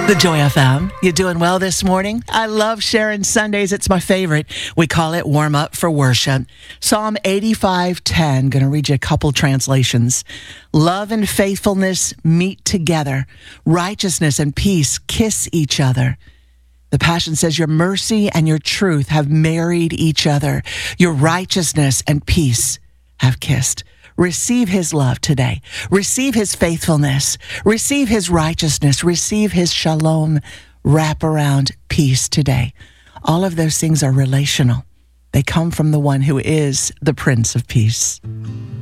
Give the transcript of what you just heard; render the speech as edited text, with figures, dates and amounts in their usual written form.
The Joy FM. You doing well this morning? I love sharing Sundays. It's my favorite. We call it Warm Up for Worship. Psalm 85:10. Going to read you a couple translations. Love and faithfulness meet together. Righteousness and peace kiss each other. The Passion says, your mercy and your truth have married each other. Your righteousness and peace have kissed. Receive his love today. Receive his faithfulness. Receive his righteousness. Receive his shalom, wraparound peace today. All of those things are relational. They come from the one who is the Prince of Peace.